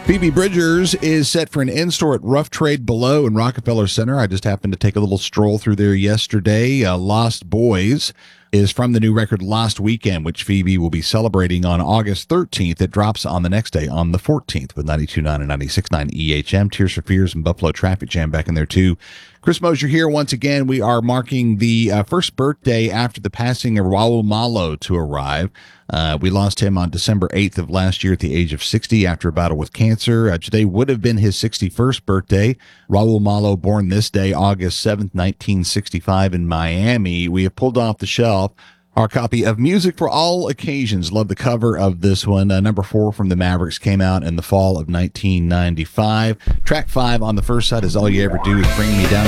Phoebe Bridgers is set for an in-store at Rough Trade Below in Rockefeller Center. I just happened to take a little stroll through there yesterday. Lost Boys is from the new record Lost Weekend, which Phoebe will be celebrating on August 13th. It drops on the next day, on the 14th, with 92.9 and 96.9 EHM. Tears for Fears and Buffalo Traffic Jam back in there, too. Chris Mosier here once again. We are marking the first birthday after the passing of Raul Malo to arrive. We lost him on December 8th of last year at the age of 60 after a battle with cancer. Today would have been his 61st birthday. Raul Malo, born this day, August 7th, 1965 in Miami. We have pulled off the shelf our copy of Music for All Occasions. Love the cover of this one. Number 4 from the Mavericks came out in the fall of 1995. Track 5 on the first side is All You Ever Do Is Bring Me Down.